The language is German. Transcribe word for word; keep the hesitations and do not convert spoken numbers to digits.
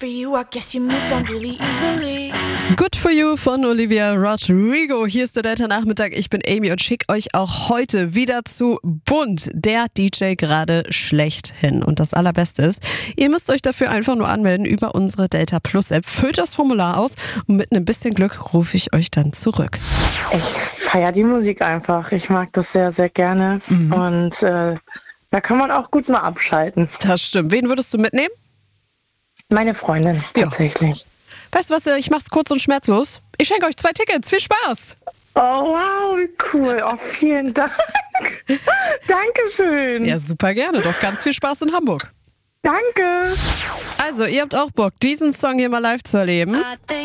for you, I guess you moved on really easily. Good for you von Olivia Rodrigo. Hier ist der Delta-Nachmittag. Ich bin Amy und schicke euch auch heute wieder zu Bunt, der D J gerade schlechthin. Und das Allerbeste ist, ihr müsst euch dafür einfach nur anmelden über unsere Delta Plus App. Füllt das Formular aus und mit einem bisschen Glück rufe ich euch dann zurück. Ich feiere die Musik einfach. Ich mag das sehr, sehr gerne. Mhm. Und äh, da kann man auch gut mal abschalten. Das stimmt. Wen würdest du mitnehmen? Meine Freundin, tatsächlich. Ja. Weißt du was, ich mach's kurz und schmerzlos. Ich schenke euch zwei Tickets. Viel Spaß! Oh, wow, wie cool. Oh, vielen Dank. Dankeschön. Ja, super gerne. Doch ganz viel Spaß in Hamburg. Danke. Also, ihr habt auch Bock, diesen Song hier mal live zu erleben?